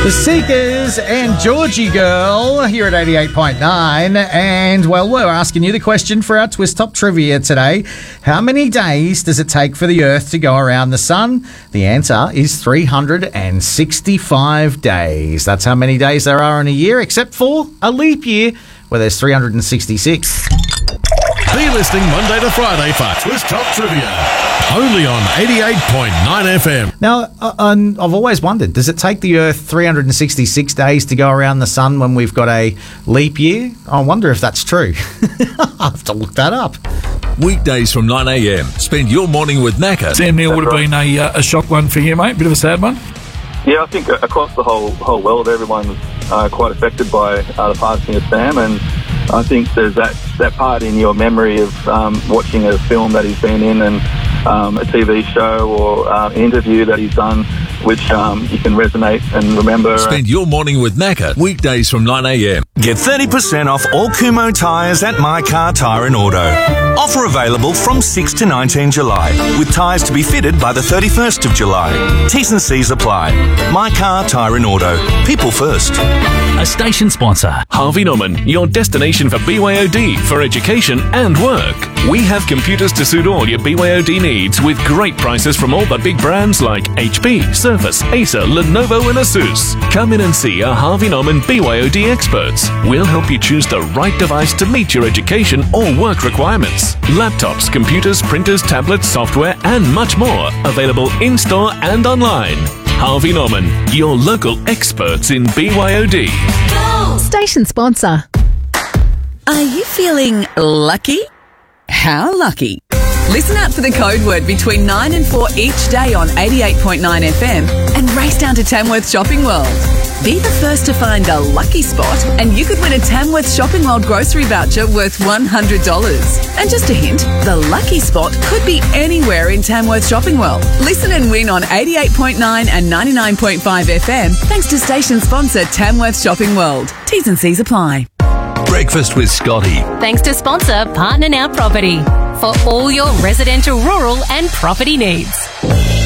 The Seekers and Georgie Girl here at 88.9. And, well, we're asking you the question for our Twist Top trivia today. How many days does it take for the Earth to go around the sun? The answer is 365 days. That's how many days there are in a year, except for a leap year, where there's 366. Be listening Monday to Friday for Twist Top Trivia. Only on 88.9 FM. Now, I've always wondered, does it take the Earth 366 days to go around the sun when we've got a leap year? I wonder if that's true. I'll have to look that up. Weekdays from 9 a.m. Spend your morning with Macca. Sam Neill would have been a shock one for you, mate. Bit of a sad one. Yeah, I think across the whole world, everyone's quite affected by the passing of Sam, and I think there's that part in your memory of watching a film that he's been in and a TV show or an interview that he's done, which you can resonate and remember. Spend your morning with Macca. Weekdays from 9 a.m. Get 30% off all Kumo tyres at My Car Tyre and Auto. Offer available from 6 to 19 July, with tyres to be fitted by the 31st of July. T's and C's apply. My Car Tyre and Auto. People first. A station sponsor. Harvey Norman, your destination for BYOD for education and work. We have computers to suit all your BYOD needs with great prices from all the big brands like HP, Surface, Acer, Lenovo and Asus. Come in and see our Harvey Norman BYOD experts. We'll help you choose the right device to meet your education or work requirements. Laptops, computers, printers, tablets, software and much more. Available in-store and online. Harvey Norman, your local experts in BYOD. Station sponsor. Are you feeling lucky? How lucky? Listen out for the code word between 9 and 4 each day on 88.9 FM and race down to Tamworth Shopping World. Be the first to find a lucky spot and you could win a Tamworth Shopping World grocery voucher worth $100. And just a hint, the lucky spot could be anywhere in Tamworth Shopping World. Listen and win on 88.9 and 99.5 FM thanks to station sponsor Tamworth Shopping World. T's and C's apply. Breakfast with Scotty. Thanks to sponsor Partner Now Property for all your residential, rural and property needs.